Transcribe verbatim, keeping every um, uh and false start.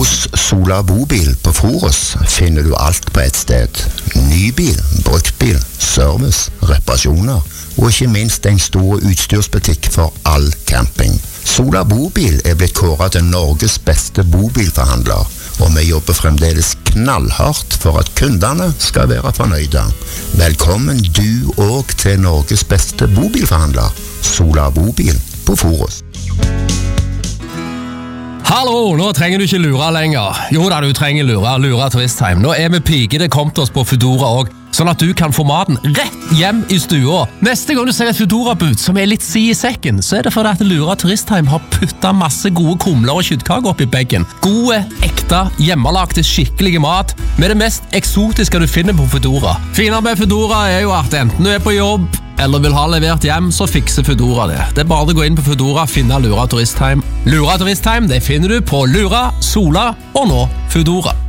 Hos Sola Bobil på Forus finner du alt på ett sted. Nybil, bruktbil, service, reparasjoner og ikke minst en stor utstyrsbutikk for all camping. Sola Bobil er blitt kåret til Norges beste bobilforhandler, og vi jobber fremdeles knallhardt for at kundene skal være fornøyde. Velkommen du også til Norges beste bobilforhandler, Sola Bobil på Forus. Hallo, nå trenger du ikke lure lenger. Jo da, du trenger lure, lure turistheim. Nå er vi pigede kommet oss på Foodora også, sånn at du kan få maten rett hjem i stua. Neste gang du ser et Foodora-bud som er litt si i sekken, så er det fordi at Lura Turistheim har puttet masse gode kumler og kjøttkaker opp i beggen. Gode, ekte, hjemmelagte, skikkelige mat med det mest eksotiske du finner på Foodora. Finere med Foodora er jo at enten du er på jobb eller vil ha levert hjem, så fikser Foodora det. Det er bare å gå inn på Foodora og finne Lura Turistheim. Lura Turistheim, det finner du på Lura, Sola og nå Foodora.